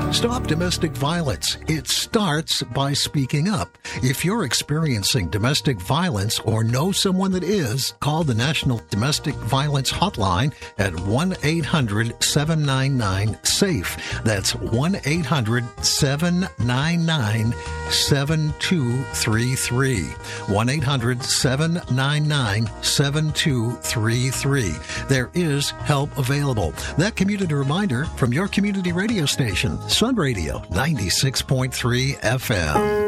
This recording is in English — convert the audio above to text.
Stop domestic violence. It starts by speaking up. If you're experiencing domestic violence or know someone that is, call the National Domestic Violence Hotline at 1-800-799-SAFE. That's 1-800-799-7233. 1-800-799-7233. There is help available. That community reminder from your community radio station, Sun Radio 96.3 FM.